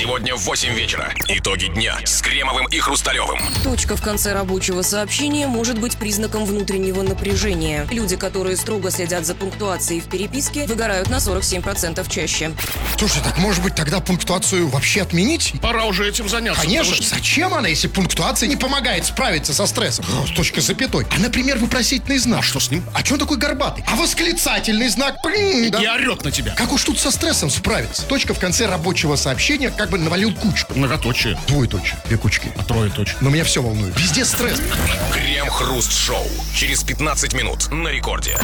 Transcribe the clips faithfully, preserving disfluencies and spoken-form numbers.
Сегодня в восемь вечера. Итоги дня с Кремовым и Хрусталевым. Точка в конце рабочего сообщения может быть признаком внутреннего напряжения. Люди, которые строго следят за пунктуацией в переписке, выгорают на сорок семь процентов чаще. Слушай, так может быть тогда пунктуацию вообще отменить? Пора уже этим заняться. Конечно. Что... Зачем она, если пунктуация не помогает справиться со стрессом? С точкой с запятой. А, например, вопросительный знак. А что с ним? А че он такой горбатый? А восклицательный знак? Блин, да. И орет на тебя. Как уж тут со стрессом справиться? Точка в конце рабочего сообщения как бы навалил кучку. Многоточие. Двоеточие. Две кучки. А трое точек. Но меня все волнует. Везде стресс. Крем-хруст-шоу. Через пятнадцать минут на рекорде.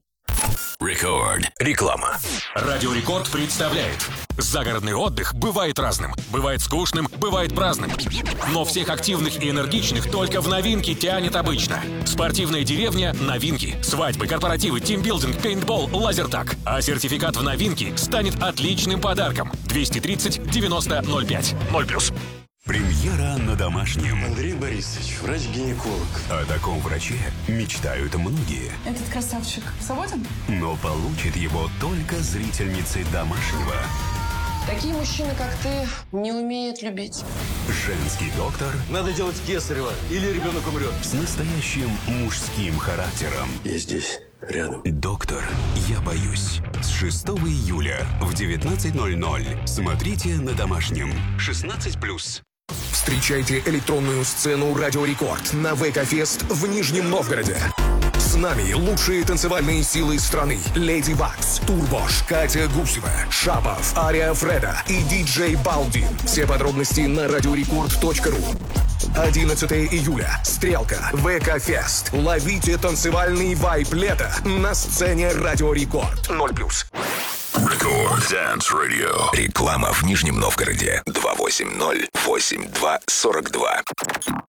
Рекорд. Реклама. Радио Рекорд представляет. Загородный отдых бывает разным. Бывает скучным, бывает праздным. Но всех активных и энергичных только в новинки тянет обычно. Спортивная деревня – новинки. Свадьбы, корпоративы, тимбилдинг, пейнтбол, лазертаг. А сертификат в новинки станет отличным подарком. двести тридцать девяносто ноль пять. ноль плюс. Премьера на домашнем. Андрей Борисович, врач-гинеколог. О таком враче мечтают многие. Этот красавчик свободен? Но получит его только зрительницы домашнего. Такие мужчины, как ты, не умеют любить. Женский доктор. Надо делать кесарево, или ребенок умрет. С настоящим мужским характером. Я здесь, рядом. Доктор, я боюсь. С шестого июля в девятнадцать ноль ноль. Смотрите на домашнем. шестнадцать плюс. Встречайте электронную сцену «Радио Рекорд» на ВК-фест в Нижнем Новгороде. С нами лучшие танцевальные силы страны. Леди Бакс, Турбош, Катя Гусева, Шапов, Ария Фреда и диджей Балдин. Все подробности на радиорекорд точка ру. одиннадцатого июля. Стрелка. ВК-фест. Ловите танцевальный вайб лета на сцене «Радио Рекорд». ноль плюс. Рекорд Dance Radio. Реклама в Нижнем Новгороде. два восемь ноль восемь два сорок два.